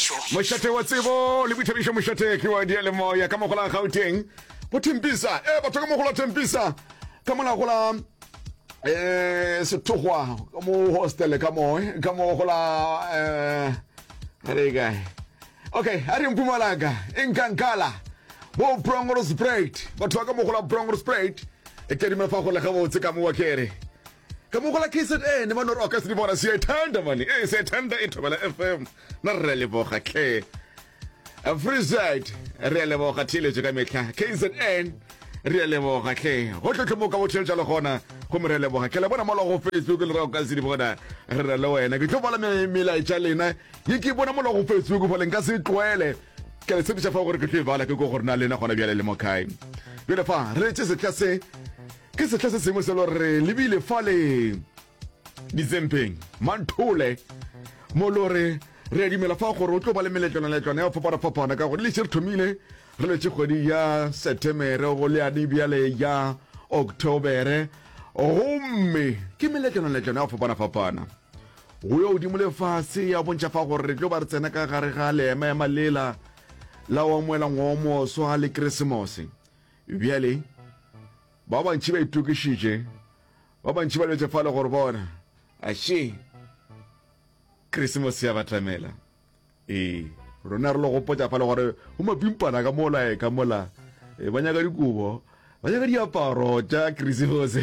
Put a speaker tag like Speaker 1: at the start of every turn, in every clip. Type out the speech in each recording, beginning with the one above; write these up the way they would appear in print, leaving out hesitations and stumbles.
Speaker 1: Moshate wa tsebo le boithabišo moshate ke wa diele moya ka mogola Gauteng bo Tempisa batho ka mogola Tempisa ka mona gola setogwa mo hostel ka mogola re guy okay ari Mpumalanga Inkankala bo Brongos Sprite batho ka mogola Brongos Sprite e ke di mafa go le ga botse ka mo wa kere ka mo gola KZN ba no roka se di bona se ithanda mani se ithanda ithobela FM na re le boga ke a freeside re le boga tile ka metla KZN re le boga ke go tlotlo ka botshe jalo gona go mo re le boga ke le bona mo go Facebook le roka se di bona re le wena ke tlobola mela itša lena ke bona mo go Facebook fa le nka se tlwele ke le tsebisa fa gore ke tlebala ke go gore na lena gona bjale le mo kae bile fa re tse se tlase ke se tlase sengwe se lo re lebile fa le dizempeng manthole mo lore re dimela fa gore o tlo ba le meletlwana ya fapana ka gore le tshire thomile re le tshegodi ya September go le a dibiale ya October gomme ke meletlwana ya fapana go yo di mole fa se ya bontša fa gore re tlo ba re tsena ka gare ga lema ya malela la wa moela ngomo so ha le Christmas biale ba bantši ba itukešitše ba bantši ba letse fa le gore bona aše Christmas ya batamela rona re lo gopotša fa le gore go mapimpana ka mola ba nyaka dikubo ba nyaka diaparo tša Christmas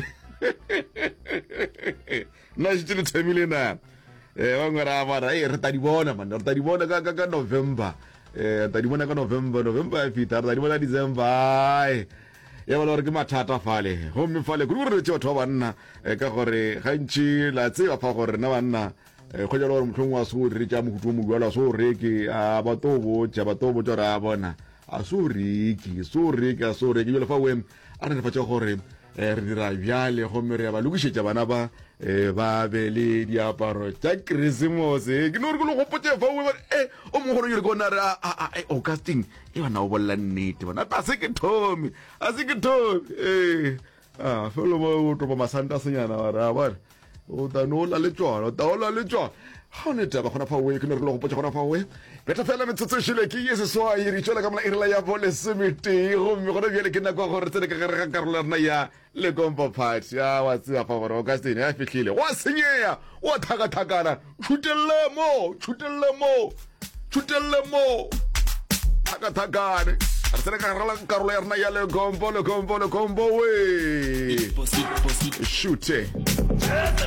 Speaker 1: nna šitše le themile na bangwe ra bona re ta di bona man re ta di bona ka November ta di bona ka November ya fita re ta di bona December ya ba lore ke mathata fale go mme fale go re tšeo batho ba banna ka gore gantši la tseba fa gore na banna go jalo gore motlhong wa so re tša mohutu o modwala so reke a batobo re a bona a so reke jalo fa wem a re nefatša gore re dira bjale gomme re ya ba lokišetša bana ba be le diaparo tša Christmas ke no re go le gopotše fa we o mogolo yo le kona re Augustine bana o bolla nnete bona a se ke thomi felo mo o topa masanta senyana wa re a bona o ta no la le tswana ga o ne taba gona fa we ke no re le gopotše gona fa we beta fela metsotso šile ke ye seswai re tšwela ka mola irela ya bole semete gomme gona bjale ke nako gore tsene ka gare ga karolo rena ya le kompo party ya wa tseba fa gore Augustine ya fihlile wa senyeya wa thakathakana tšhutelle mo thakathakane re tsene ka gare ga karolo ya rena ya le kompo we shute